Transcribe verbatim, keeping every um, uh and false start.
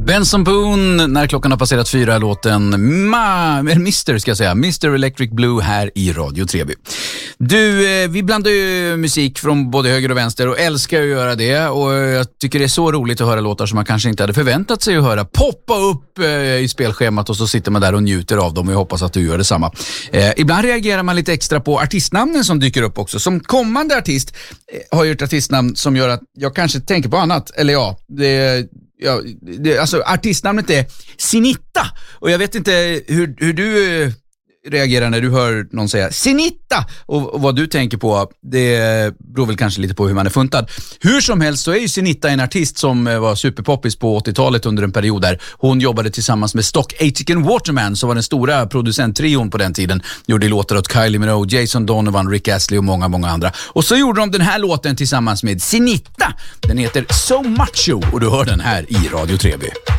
Benson Boone, när klockan har passerat fyra, låten Ma, Mister ska jag säga, Mister Electric Blue här i Radio Treby. Du, vi blandar ju musik från både höger och vänster och älskar att göra det, och jag tycker det är så roligt att höra låtar som man kanske inte hade förväntat sig att höra poppa upp i spelschemat, och så sitter man där och njuter av dem, och jag hoppas att du gör detsamma. Eh, ibland reagerar man lite extra på artistnamnen som dyker upp också. Som kommande artist eh, har jag ett artistnamn som gör att jag kanske tänker på annat, eller ja, det Ja, det, alltså artistnamnet är Sinitta, och jag vet inte hur, hur du eh, reagerar när du hör någon säga Sinitta, och, och vad du tänker på, det beror väl kanske lite på hur man är funtad. Hur som helst så är ju Sinitta en artist som eh, var superpoppis på åttiotalet under en period där. Hon jobbade tillsammans med Stock Aitken Waterman, som var den stora producenttrion på den tiden. Gjorde låtar åt Kylie Minogue, Jason Donovan, Rick Astley och många, många andra. Och så gjorde de den här låten tillsammans med Sinitta. Den heter So Macho, och du hör den här i Radio Treby.